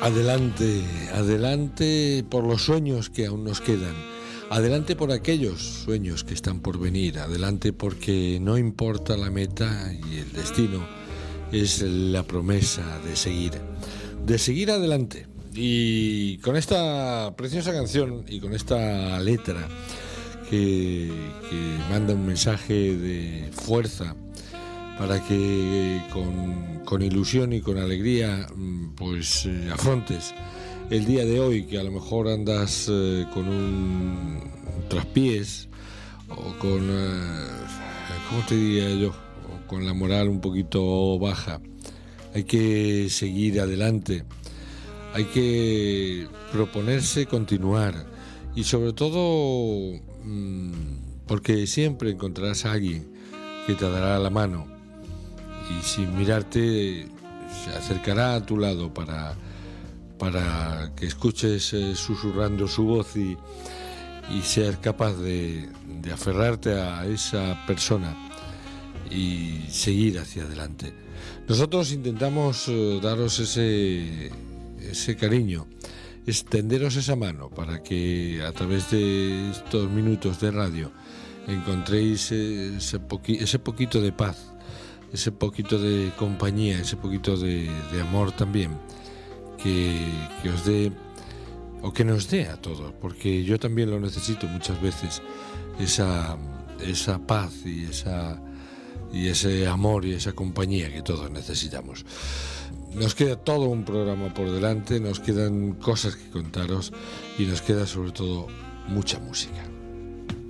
Adelante, adelante por los sueños que aún nos quedan. Adelante por aquellos sueños que están por venir. Adelante porque no importa la meta y el destino, es la promesa de seguir adelante. Y con esta preciosa canción y con esta letra que manda un mensaje de fuerza para que con ilusión y con alegría pues afrontes el día de hoy, que a lo mejor andas con un traspiés o con, ¿cómo te diría yo? O con la moral un poquito baja. Hay que seguir adelante, hay que proponerse continuar y sobre todo porque siempre encontrarás a alguien que te dará la mano y sin mirarte se acercará a tu lado para que escuches susurrando su voz y seas capaz de aferrarte a esa persona y seguir hacia adelante. Nosotros intentamos daros ese cariño, extenderos esa mano para que a través de estos minutos de radio encontréis ese poquito de paz, ese poquito de compañía, ese poquito de amor también que os dé o que nos dé a todos, porque yo también lo necesito muchas veces, esa paz y ese amor y esa compañía que todos necesitamos. Nos queda todo un programa por delante, nos quedan cosas que contaros y nos queda sobre todo mucha música.